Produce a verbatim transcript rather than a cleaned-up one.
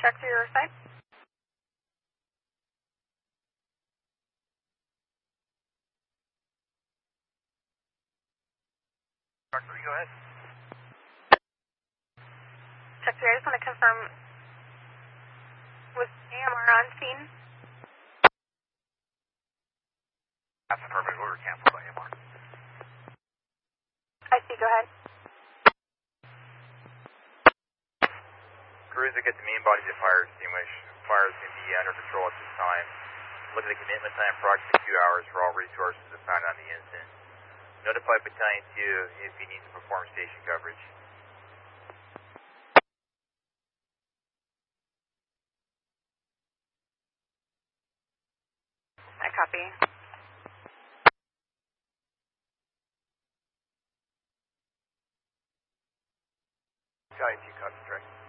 Check to your side. Doctor, go ahead. Check three, I just want to confirm, was A M R on scene? That's a perfect order canceled by A M R. I see, go ahead. Crews that get the main body of fire extinguished. Fires can be under control at this time. Look at the commitment time for approximately two hours for all resources assigned on the incident. Notify Battalion two if you need to perform station coverage. I copy. Battalion two, copy, strike.